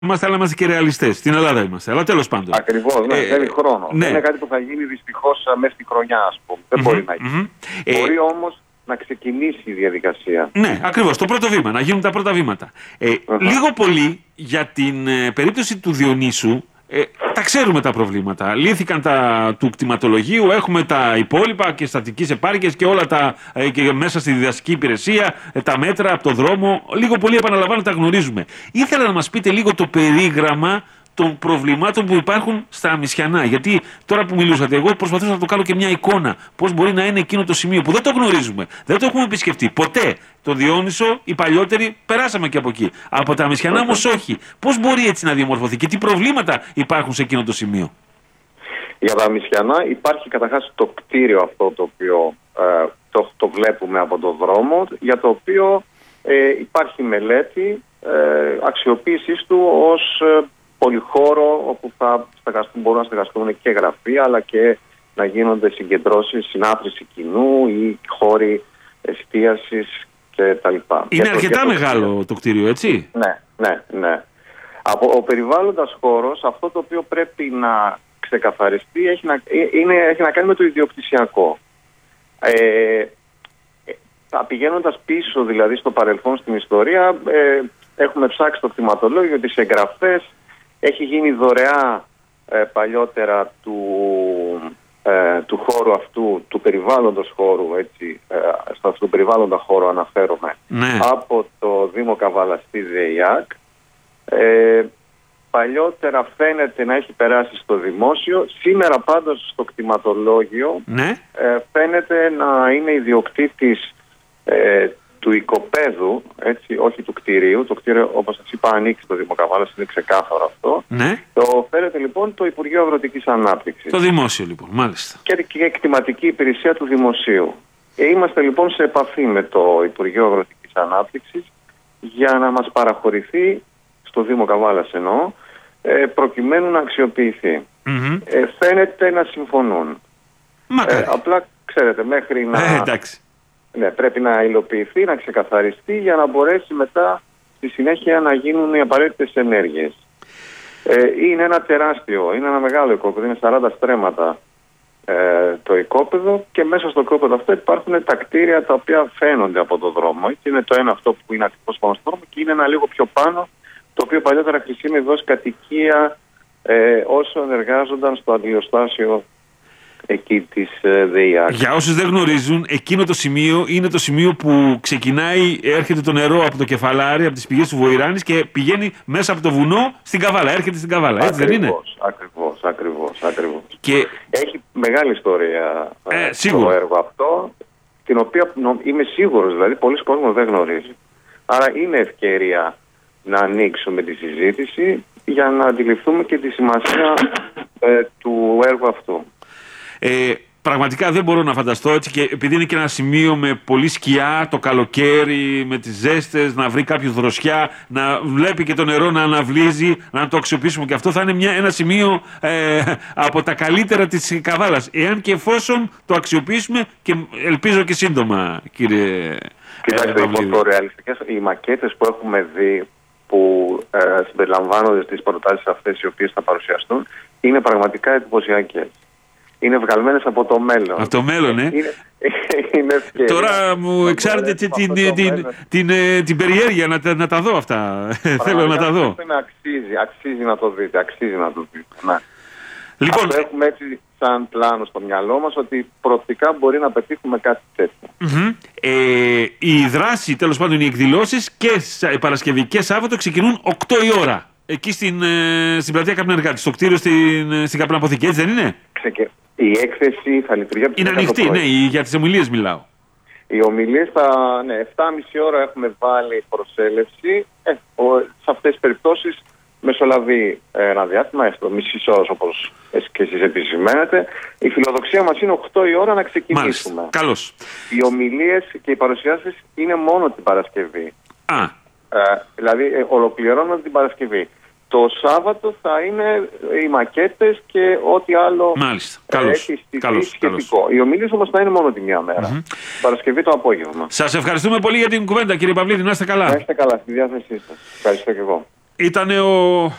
είμαστε, αλλά είμαστε και ρεαλιστές. Στην Ελλάδα είμαστε. Αλλά τέλος πάντων. Ακριβώς, ναι, θέλει χρόνο. Ναι. Είναι κάτι που θα γίνει δυστυχώς μέσα στη χρονιά, ας πούμε. Δεν μπορεί να γίνει. Μπορεί όμως να ξεκινήσει η διαδικασία. Ναι, ακριβώς. Το πρώτο βήμα, να γίνουν τα πρώτα βήματα. Λίγο πολύ για την περίπτωση του Διονύσου. Τα ξέρουμε τα προβλήματα. Λύθηκαν του κτηματολογίου, έχουμε τα υπόλοιπα και στατικής επάρκειας και όλα και μέσα στη διδασκική υπηρεσία, τα μέτρα από το δρόμο. Λίγο πολύ, επαναλαμβάνω, τα γνωρίζουμε. Ήθελα να μας πείτε λίγο το περίγραμμα των προβλημάτων που υπάρχουν στα Αμυσιανά. Γιατί τώρα που μιλούσατε, εγώ προσπαθούσα να το κάνω και μια εικόνα. Πώς μπορεί να είναι εκείνο το σημείο που δεν το γνωρίζουμε, δεν το έχουμε επισκεφτεί ποτέ. Το Διόνυσο, οι παλιότεροι, περάσαμε και από εκεί. Από τα Αμυσιανά όμως όχι. Πώς μπορεί έτσι να διαμορφωθεί και τι προβλήματα υπάρχουν σε εκείνο το σημείο? Για τα Αμυσιανά υπάρχει καταρχάς το κτίριο αυτό το οποίο το βλέπουμε από το δρόμο, για το οποίο υπάρχει μελέτη αξιοποίησης του ως πολυχώρο, όπου μπορούν να στεγαστούν και γραφεία, αλλά και να γίνονται συγκεντρώσεις, συνάθρηση κοινού ή χώροι εστίασης κτλ. Είναι αρκετά μεγάλο το κτίριο, έτσι? Ναι. Ο περιβάλλοντας χώρος, αυτό το οποίο πρέπει να ξεκαθαριστεί, έχει να κάνει με το ιδιοκτησιακό. Πηγαίνοντας πίσω δηλαδή στο παρελθόν στην ιστορία, έχουμε ψάξει το κτηματολόγιο, τις εγγραφές. Έχει γίνει δωρεά παλιότερα του χώρου αυτού, του περιβάλλοντος χώρου, έτσι, στον περιβάλλοντα χώρο αναφέρομαι, από το Δήμο Καβάλας στη ΔΕΙΑΚ. Παλιότερα φαίνεται να έχει περάσει στο δημόσιο. Σήμερα πάντως στο κτηματολόγιο φαίνεται να είναι ιδιοκτήτης του οικοπαίδου, έτσι, όχι του κτηρίου. Το κτίριο, όπως σας είπα, ανήκει στο Δήμο Καβάλας, είναι ξεκάθαρο αυτό. Το φέρεται λοιπόν το Υπουργείο Αγροτικής Ανάπτυξης. Το δημόσιο λοιπόν, μάλιστα. Και κτηματική υπηρεσία του δημοσίου. Είμαστε λοιπόν σε επαφή με το Υπουργείο Αγροτικής Ανάπτυξης για να μας παραχωρηθεί, στο Δήμο Καβάλας εννοώ, προκειμένου να αξιοποιηθεί. Φαίνεται να συμφωνούν. Απλά ξέρετε, μέχρι να... εντάξει. Ναι, πρέπει να υλοποιηθεί, να ξεκαθαριστεί για να μπορέσει μετά στη συνέχεια να γίνουν οι απαραίτητες ενέργειες. Είναι ένα τεράστιο, είναι ένα μεγάλο οικόπεδο, είναι 40 στρέμματα το οικόπεδο, και μέσα στο οικόπεδο αυτό υπάρχουν τα κτίρια τα οποία φαίνονται από το δρόμο. Έτσι, είναι το ένα αυτό που είναι ακριβώς πάνω στο δρόμο, και είναι ένα λίγο πιο πάνω, το οποίο παλιότερα χρησιμεύει ως κατοικία όσων εργάζονταν στο αντιλιοστάσιο εκεί της ΔΕΙΑΚ. Για όσους δεν γνωρίζουν, εκείνο το σημείο είναι το σημείο που ξεκινάει, έρχεται το νερό από το Κεφαλάρι, από τις πηγές του Βοηράνης, και πηγαίνει μέσα από το βουνό στην Καβάλα. Έρχεται στην Καβάλα, έτσι δεν είναι? Ακριβώς. Και... έχει μεγάλη ιστορία το έργο αυτό, την οποία είμαι σίγουρος, δηλαδή, πολλοί κόσμος δεν γνωρίζει. Άρα είναι ευκαιρία να ανοίξουμε τη συζήτηση για να αντιληφθούμε και τη σημασία του έργου αυτού. Πραγματικά δεν μπορώ να φανταστώ, έτσι, και επειδή είναι και ένα σημείο με πολύ σκιά το καλοκαίρι, με τις ζέστες, να βρει κάποιο δροσιά, να βλέπει και το νερό να αναβλύζει, να το αξιοποιήσουμε, και αυτό θα είναι ένα σημείο από τα καλύτερα της Καβάλας, εάν και εφόσον το αξιοποιήσουμε, και ελπίζω και σύντομα, κύριε. Κοιτάξτε, οι μακέτες που έχουμε δει, που συμπεριλαμβάνονται στις προτάσεις αυτές οι οποίες θα παρουσιαστούν, είναι πραγματικά εντυπωσιακές. Είναι βγαλμένες από το μέλλον. Από το μέλλον, είναι ευκαιρία. Τώρα μου εξάρτητε την περιέργεια να τα δω αυτά. Θέλω να τα δω. Αξίζει να το δείτε. Ναι. Λοιπόν, αυτό έχουμε έτσι σαν πλάνο στο μυαλό μας, ότι προοπτικά μπορεί να πετύχουμε κάτι τέτοιο. Η δράση, τέλος πάντων οι εκδηλώσεις, και Παρασκευή και Σάββατο ξεκινούν 8 η ώρα. Εκεί στην πλατεία Καπνεργάτη, στο κτίριο στην Καπναποθήκη, έτσι δεν είναι? Η έκθεση θα λειτουργεί από τις 10 είναι ανοιχτή, ναι, για τις ομιλίες μιλάω. Οι ομιλίες 7,5 ώρα έχουμε βάλει προσέλευση. Σε αυτές τις περιπτώσεις μεσολαβεί ένα διάστημα, έστω μισής ώρας, όπως και εσείς επισημαίνετε. Η φιλοδοξία μας είναι 8 η ώρα να ξεκινήσουμε. Μάλιστα. Καλώς. Οι ομιλίες και οι παρουσιάσεις είναι μόνο την Παρασκευή. Δηλαδή ολοκληρώνουμε την Παρασκευή. Το Σάββατο θα είναι οι μακέτες και ό,τι άλλο έχει στηθεί σχετικό. Οι ομιλίες όμως θα είναι μόνο τη μία μέρα. Παρασκευή το απόγευμα. Σας ευχαριστούμε πολύ για την κουβέντα, κύριε Παυλίδη. Να είστε καλά. Να είστε καλά, στη διάθεσή σας. Ευχαριστώ και εγώ. Ήταν ο